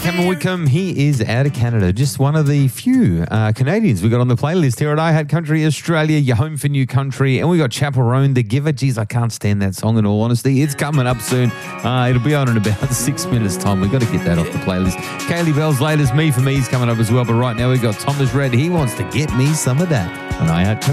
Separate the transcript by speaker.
Speaker 1: Cameron Whitcomb, he is out of Canada. Just one of the few Canadians we got on the playlist here at iHeart Country Australia, Your Home for New Country. And we got Chaperone, The Giver. Geez, I can't stand that song in all honesty. It's coming up soon. It'll be on in about 6 minutes' time. We've got to get that off the playlist. Kaylee Bell's latest Me For Me is coming up as well. But right now we've got Thomas Rhett. He wants to get me some of that on iHeart Country.